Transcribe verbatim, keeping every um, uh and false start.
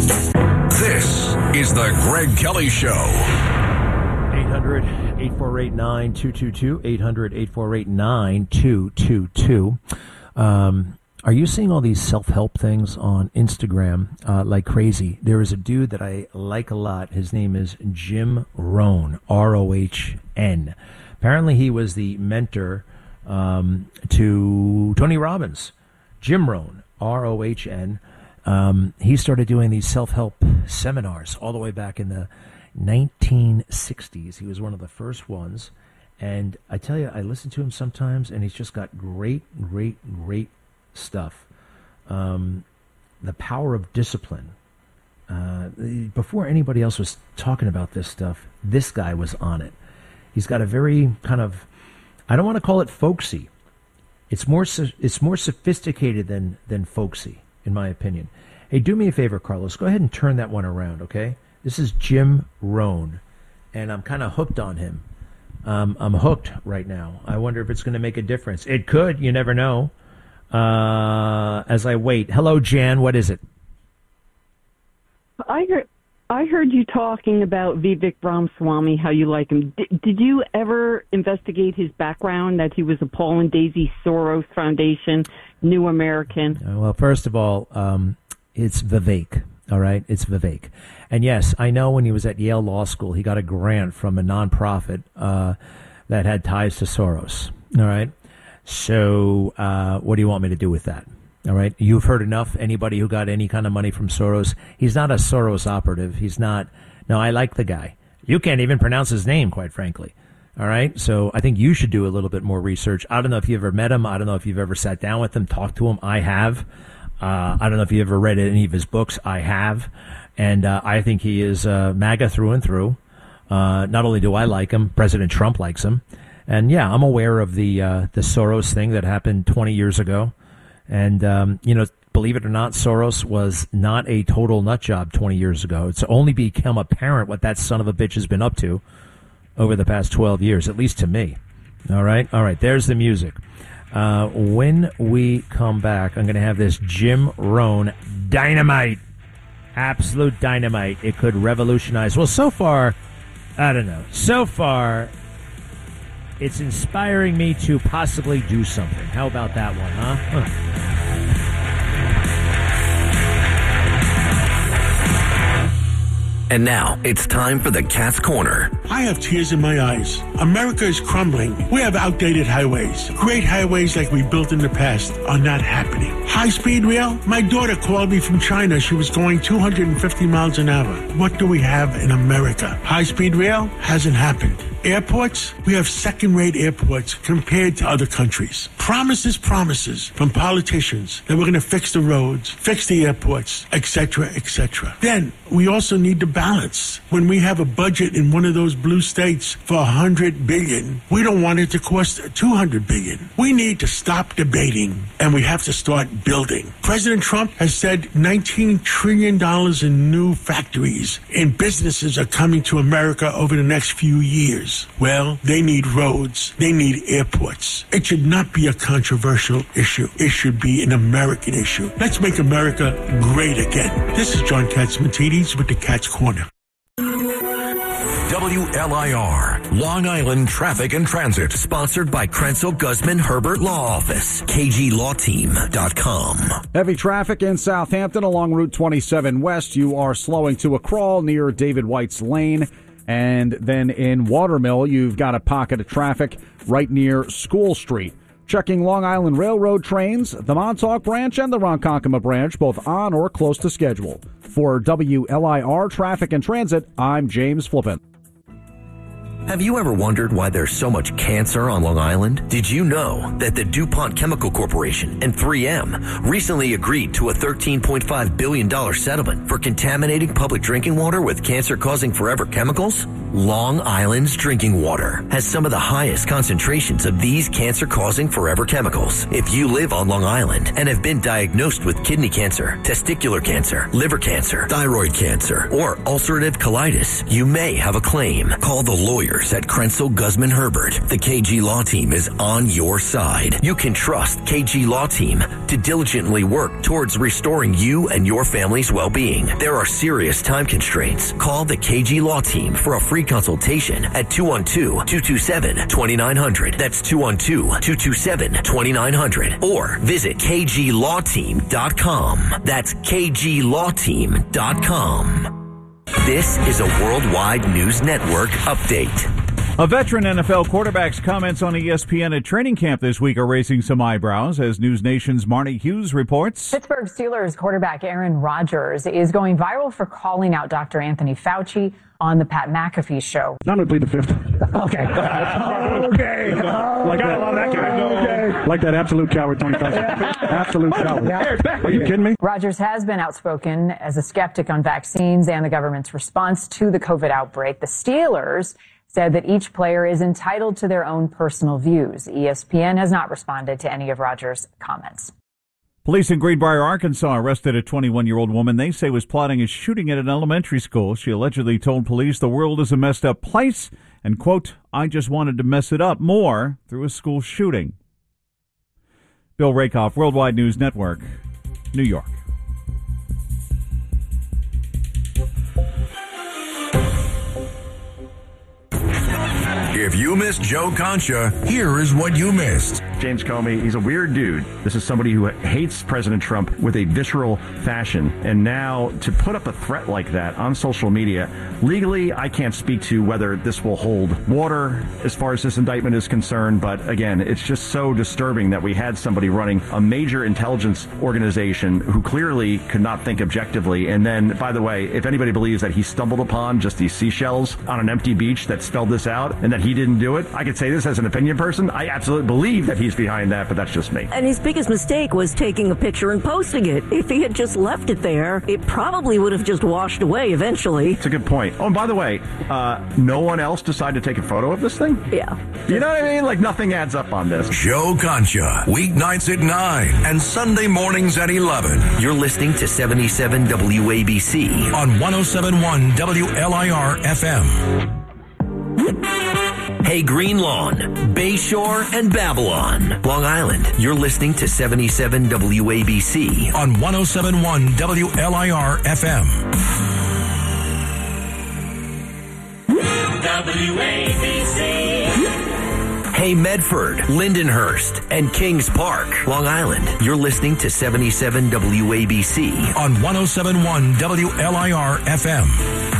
This is the Greg Kelly Show. eight hundred, eight four eight, nine two two two. eight hundred, eight four eight, nine two two two. Um, are you seeing all these self-help things on Instagram uh, like crazy? There is a dude that I like a lot. His name is Jim Rohn, R O H N. Apparently he was the mentor um, to Tony Robbins. Jim Rohn, R O H N. Um, he started doing these self-help seminars all the way back in the nineteen sixties. He was one of the first ones. And I tell you, I listen to him sometimes, and he's just got great, great, great stuff. Um, the power of discipline. Uh, before anybody else was talking about this stuff, this guy was on it. He's got a very kind of, I don't want to call it folksy. It's more, it's more sophisticated than, than folksy, in my opinion. Hey, do me a favor, Carlos. Go ahead and turn that one around, okay? This is Jim Rohn, and I'm kind of hooked on him. Um, I'm hooked right now. I wonder if it's going to make a difference. It could. You never know. Uh, as I wait. Hello, Jan. What is it? I heard, I heard you talking about Vivek Ramaswamy, how you like him. D- did you ever investigate his background, that he was a Paul and Daisy Soros Foundation, New American? Uh, well, first of all, um, it's Vivek. All right, it's Vivek. And yes, I know when he was at Yale Law School, he got a grant from a nonprofit uh, that had ties to Soros. All right. So uh, what do you want me to do with that? All right. You've heard enough. Anybody who got any kind of money from Soros, he's not a Soros operative. He's not. No, I like the guy. You can't even pronounce his name, quite frankly. All right. So I think you should do a little bit more research. I don't know if you ever met him. I don't know if you've ever sat down with him, talked to him. I have. Uh, I don't know if you ever read any of his books. I have. And uh, I think he is uh, MAGA through and through. Uh, not only do I like him, President Trump likes him. And, yeah, I'm aware of the uh, the Soros thing that happened twenty years ago. And, um, you know, believe it or not, Soros was not a total nut job twenty years ago. It's only become apparent what that son of a bitch has been up to over the past twelve years, at least to me. All right? All right, there's the music. Uh, when we come back, I'm going to have this Jim Rohn dynamite. Absolute dynamite. It could revolutionize. Well, so far, I don't know. So far, it's inspiring me to possibly do something. How about that one, huh? huh. And now, it's time for the Cat's Corner. I have tears in my eyes. America is crumbling. We have outdated highways. Great highways like we built in the past are not happening. High-speed rail? My daughter called me from China. She was going two hundred fifty miles an hour. What do we have in America? High-speed rail hasn't happened. Airports? We have second-rate airports compared to other countries. Promises, promises from politicians that we're going to fix the roads, fix the airports, et cetera, et cetera. Then we also need to balance. When we have a budget in one of those blue states for one hundred billion dollars, we don't want it to cost two hundred billion dollars. We need to stop debating, and we have to start building. President Trump has said nineteen trillion dollars in new factories and businesses are coming to America over the next few years. Well, they need roads. They need airports. It should not be a controversial issue. It should be an American issue. Let's make America great again. This is John Catsimatidis with the Cat's Corner. W L I R, Long Island Traffic and Transit. Sponsored by Krenzel Guzman Herbert Law Office, K G Law Team dot com. Heavy traffic in Southampton along Route twenty-seven West. You are slowing to a crawl near David White's Lane. And then in Watermill, you've got a pocket of traffic right near School Street. Checking Long Island Railroad trains, the Montauk branch and the Ronkonkoma branch, both on or close to schedule. For W L I R Traffic and Transit, I'm James Flippin. Have you ever wondered why there's so much cancer on Long Island? Did you know that the DuPont Chemical Corporation and three M recently agreed to a thirteen point five billion dollars settlement for contaminating public drinking water with cancer-causing forever chemicals? Long Island's drinking water has some of the highest concentrations of these cancer-causing forever chemicals. If you live on Long Island and have been diagnosed with kidney cancer, testicular cancer, liver cancer, thyroid cancer, or ulcerative colitis, you may have a claim. Call the lawyers lawyers at Krenzel Guzman Herbert, the K G Law Team is on your side. You can trust K G Law Team to diligently work towards restoring you and your family's well-being. There are serious time constraints. Call the K G Law Team for a free consultation at two one two, two two seven, two nine zero zero. That's two one two, two two seven, two nine zero zero. Or visit k g law team dot com. That's k g law team dot com. This is a Worldwide News Network update. A veteran N F L quarterback's comments on E S P N at training camp this week are raising some eyebrows, as News Nation's Marnie Hughes reports. Pittsburgh Steelers quarterback Aaron Rodgers is going viral for calling out Doctor Anthony Fauci on the Pat McAfee show. I'm going to plead the fifth. Okay. okay. Like, I love that guy. Okay. Like that absolute coward, Tony Fauci. Absolute coward. Yeah. Are you kidding me? Rodgers has been outspoken as a skeptic on vaccines and the government's response to the COVID outbreak. The Steelers said that each player is entitled to their own personal views. E S P N has not responded to any of Rodgers' comments. Police in Greenbrier, Arkansas arrested a twenty-one-year-old woman they say was plotting a shooting at an elementary school. She allegedly told police the world is a messed up place and, quote, I just wanted to mess it up more through a school shooting. Bill Rakoff, Worldwide News Network, New York. If you missed Joe Concha, here is what you missed. James Comey, he's a weird dude. This is somebody who hates President Trump with a visceral fashion. And now to put up a threat like that on social media, legally, I can't speak to whether this will hold water as far as this indictment is concerned. But again, it's just so disturbing that we had somebody running a major intelligence organization who clearly could not think objectively. And then, by the way, if anybody believes that he stumbled upon just these seashells on an empty beach that spelled this out and that he didn't do it, I could say this as an opinion person. I absolutely believe that he's behind that, but that's just me. And his biggest mistake was taking a picture and posting it. If he had just left it there, it probably would have just washed away eventually. It's a good point. Oh, and by the way, uh, no one else decided to take a photo of this thing? Yeah. You know what I mean? Like, nothing adds up on this. Joe Concha, weeknights at nine and Sunday mornings at eleven. You're listening to seventy-seven W A B C on one oh seven point one W L I R F M. Hey, Green Lawn, Bayshore, and Babylon, Long Island. You're listening to seventy-seven W A B C on one oh seven point one W L I R F M. W A B C. Hey, Medford, Lindenhurst, and Kings Park, Long Island. You're listening to seventy-seven W A B C on one oh seven point one W L I R F M.